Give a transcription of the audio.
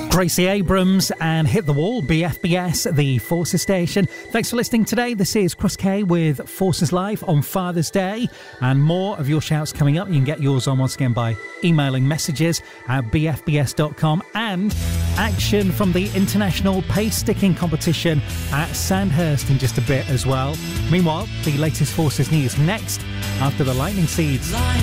Gracie Abrams and Hit the Wall, BFBS, the Forces station. Thanks for listening today. This is Cross K with Forces Live on Father's Day, and more of your shouts coming up. You can get yours on once again by emailing messages at bfbs.com, and action from the International Pace Sticking Competition at Sandhurst in just a bit as well. Meanwhile, the latest Forces news next after the Lightning Seeds.